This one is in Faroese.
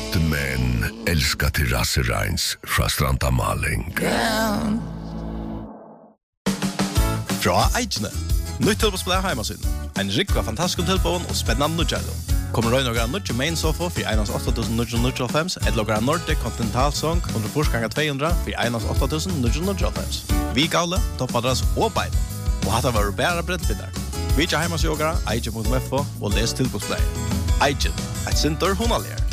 Men älskar terrassereins fra Stranda Maling. Fra Eikene. Nytt tilbåsplay heimasyn. En rikva fantastisk tilbån og spennende nødgjellom. Kommer røy noen nødje main sofa for 1.8.995 et lager Nordic Continental Song under forsganger 200 for 1.8.995. Vi gavle, toppadress og bein. Og hatt var bæra brettbinner. Vi ikke heimasjogere, eike.fo og les tilbåsplay. Eiken, et sinter hunalier.